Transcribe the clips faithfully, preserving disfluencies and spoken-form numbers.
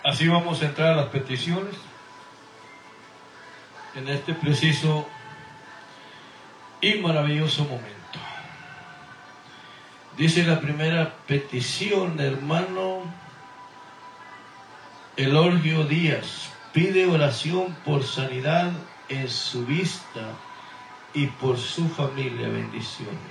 Así vamos a entrar a las peticiones en este preciso y maravilloso momento. Dice la primera petición, hermano Elorgio Díaz, pide oración por sanidad en su vista y por su familia. Bendiciones.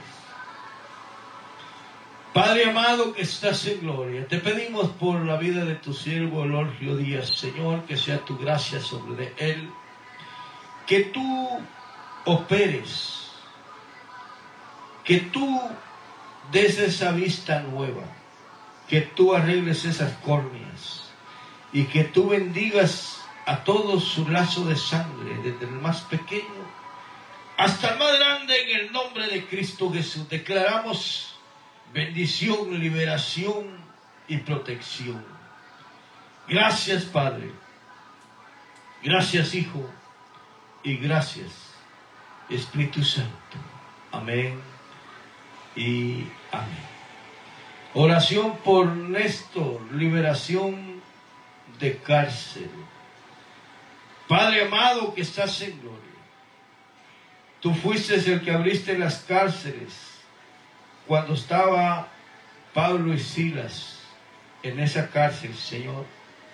Padre amado que estás en gloria, te pedimos por la vida de tu siervo Elorgio Díaz, Señor, que sea tu gracia sobre él, que tú operes, que tú des esa vista nueva, que tú arregles esas córneas y que tú bendigas a todo su lazo de sangre, desde el más pequeño hasta el más grande, en el nombre de Cristo Jesús. Declaramos bendición, liberación y protección. Gracias, Padre. Gracias, Hijo. Y gracias, Espíritu Santo. Amén y amén. Oración por Néstor, liberación de cárcel. Padre amado que estás en gloria, tú fuiste el que abriste las cárceles cuando estaba Pablo y Silas en esa cárcel, Señor.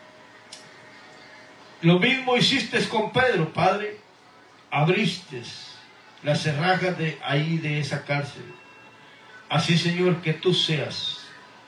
Lo mismo hiciste con Pedro, Padre. Abriste las cerrajas de ahí, de esa cárcel. Así, Señor, que tú seas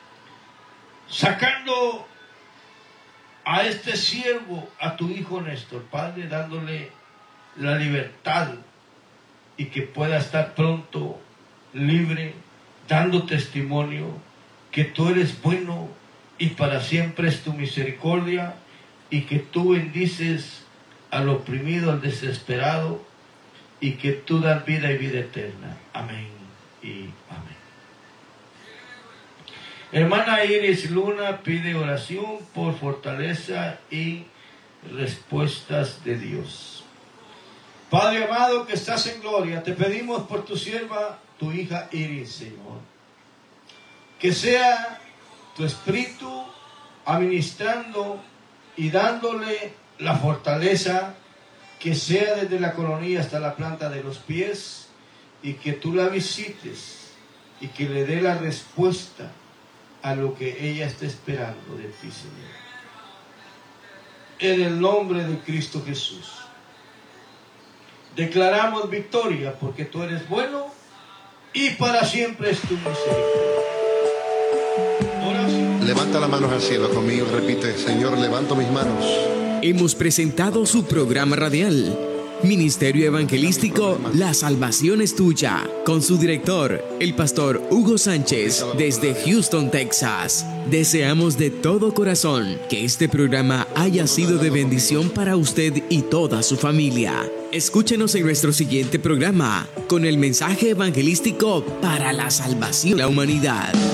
sacando a este siervo, a tu hijo Néstor, Padre, dándole la libertad y que pueda estar pronto libre, dando testimonio que tú eres bueno y para siempre es tu misericordia, y que tú bendices al oprimido, al desesperado, y que tú das vida y vida eterna. Amén y amén. Hermana Iris Luna pide oración por fortaleza y respuestas de Dios. Padre amado que estás en gloria, te pedimos por tu sierva, tu hija Iris, Señor, que sea tu espíritu administrando y dándole la fortaleza, que sea desde la coronilla hasta la planta de los pies, y que tú la visites y que le dé la respuesta a lo que ella está esperando de ti, Señor. En el nombre de Cristo Jesús, declaramos victoria, porque tú eres bueno y para siempre es tu misericordia. Oración. Levanta las manos al cielo conmigo, repite: Señor, levanto mis manos. Hemos presentado su programa radial, Ministerio Evangelístico La Salvación es Tuya, con su director, el pastor Hugo Sánchez, desde Houston, Texas. Deseamos de todo corazón que este programa haya sido de bendición para usted y toda su familia. Escúchenos en nuestro siguiente programa con el mensaje evangelístico para la salvación de la humanidad.